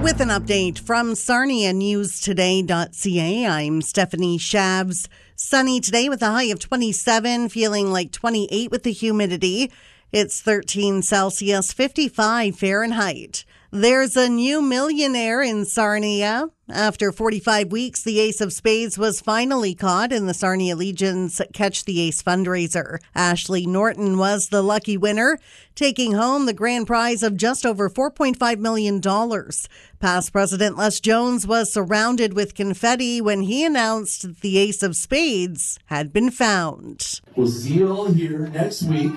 With an update from SarniaNewsToday.ca, I'm Stephanie Shabs. Sunny today with a high of 27, feeling like 28 with the humidity. It's 13 Celsius, 55 Fahrenheit. There's a new millionaire in Sarnia. After 45 weeks, the Ace of Spades was finally caught in the Sarnia Legion's Catch the Ace fundraiser. Ashley Norton was the lucky winner, taking home the grand prize of just over $4.5 million. Past President Les Jones was surrounded with confetti when he announced that the Ace of Spades had been found. We'll see you all here next week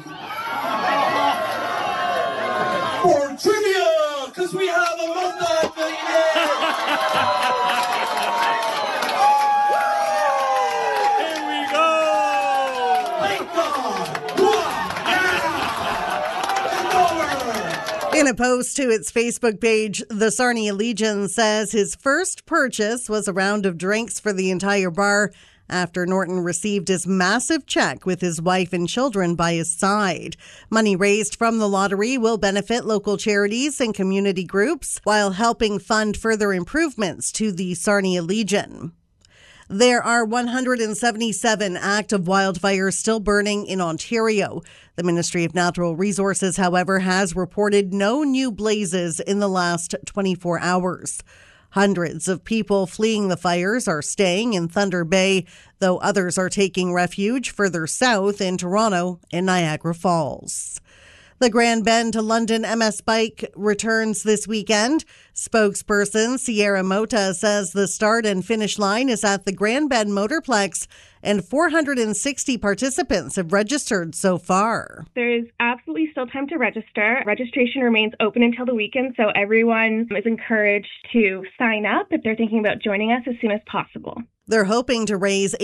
for trivia, because we have a multi-millionaire. Here we go. Thank God. Yeah. In a post to its Facebook page, the Sarnia Legion says his first purchase was a round of drinks for the entire bar after Norton received his massive check with his wife and children by his side. Money raised from the lottery will benefit local charities and community groups while helping fund further improvements to the Sarnia Legion. There are 177 active wildfires still burning in Ontario. The Ministry of Natural Resources, however, has reported no new blazes in the last 24 hours. Hundreds of people fleeing the fires are staying in Thunder Bay, though others are taking refuge further south in Toronto and Niagara Falls. The Grand Bend to London MS Bike returns this weekend. Spokesperson Sierra Mota says the start and finish line is at the Grand Bend Motorplex, and 460 participants have registered so far. There is absolutely still time to register. Registration remains open until the weekend, so everyone is encouraged to sign up if they're thinking about joining us as soon as possible. They're hoping to raise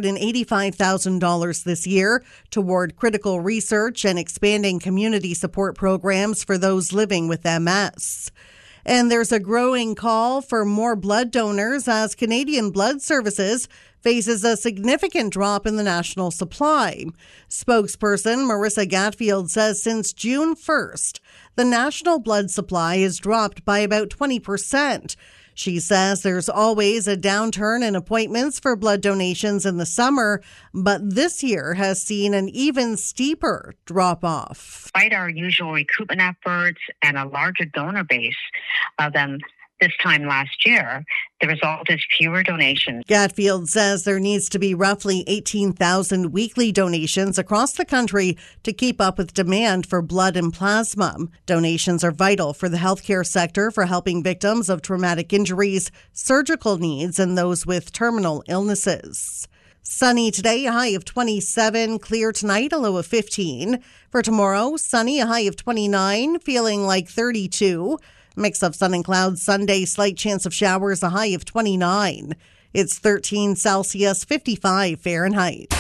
$885,000 this year toward critical research and expanding community support programs for those living with MS. And there's a growing call for more blood donors as Canadian Blood Services faces a significant drop in the national supply. Spokesperson Marissa Gatfield says since June 1st, the national blood supply has dropped by about 20%. She says there's always a downturn in appointments for blood donations in the summer, but this year has seen an even steeper drop-off. Despite our usual recruitment efforts and a larger donor base than this time last year, the result is fewer donations. Gatfield says there needs to be roughly 18,000 weekly donations across the country to keep up with demand for blood and plasma. Donations are vital for the healthcare sector for helping victims of traumatic injuries, surgical needs, and those with terminal illnesses. Sunny today, a high of 27. Clear tonight, a low of 15. For tomorrow, sunny, a high of 29, feeling like 32. Mix of sun and clouds Sunday, slight chance of showers, a high of 29. It's 13 Celsius, 55 Fahrenheit.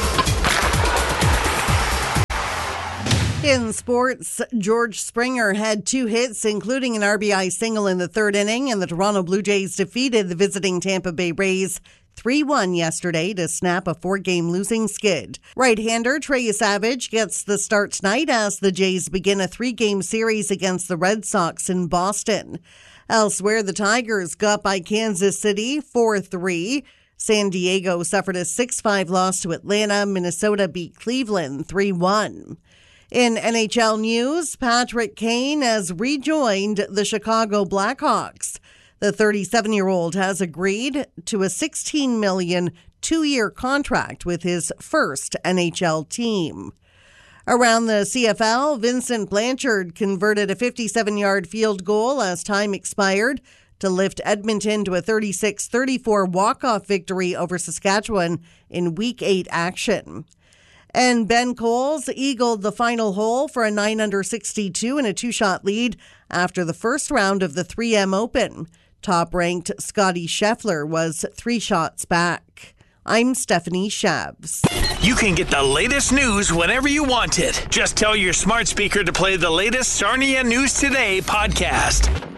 In sports, George Springer had 2 hits, including an RBI single in the third inning, and the Toronto Blue Jays defeated the visiting Tampa Bay Rays 3-1 yesterday to snap a 4-game losing skid. Right-hander Trey Savage gets the start tonight as the Jays begin a 3-game series against the Red Sox in Boston. Elsewhere, the Tigers got by Kansas City 4-3. San Diego suffered a 6-5 loss to Atlanta. Minnesota beat Cleveland 3-1. In NHL news, Patrick Kane has rejoined the Chicago Blackhawks. The 37-year-old has agreed to a $16 million 2-year contract with his first NHL team. Around the CFL, Vincent Blanchard converted a 57-yard field goal as time expired to lift Edmonton to a 36-34 walk-off victory over Saskatchewan in Week 8 action. And Ben Coles eagled the final hole for a 9-under 62 and a 2-shot lead after the first round of the 3M Open. Top-ranked Scotty Scheffler was 3 shots back. I'm Stephanie Shabs. You can get the latest news whenever you want it. Just tell your smart speaker to play the latest Sarnia News Today podcast.